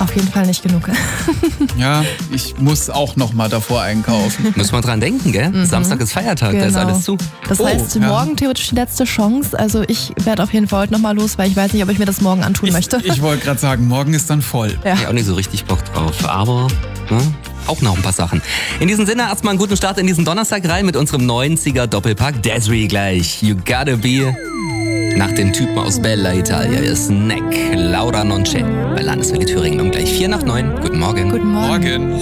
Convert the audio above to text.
Auf jeden Fall nicht genug. Ja, ich muss auch noch mal davor einkaufen. Müssen wir dran denken, gell? Samstag ist Feiertag, da ist Genau. alles zu. Das heißt, ja. morgen theoretisch die letzte Chance. Also ich werde auf jeden Fall heute nochmal los, weil ich weiß nicht, ob ich mir das morgen antun möchte. Ich wollte gerade sagen, morgen ist dann voll. Ja. Ich auch nicht so richtig Bock drauf, aber auch noch ein paar Sachen. In diesem Sinne erstmal einen guten Start in diesen Donnerstag rein mit unserem 90er Doppelpack. Desiree gleich. You gotta be. Nach dem Typen aus Bella Italia ist Neck, Laura Nonce bei Landeswelle Thüringen um gleich 8:45. Guten Morgen. Guten Morgen. Morgen.